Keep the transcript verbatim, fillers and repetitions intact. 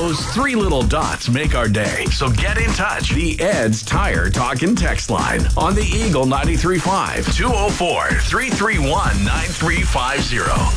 Those three little dots make our day. So get in touch. The Ed's Tire Talk and Text line on the Eagle ninety-three point five, two oh four, three three one, nine three five zero.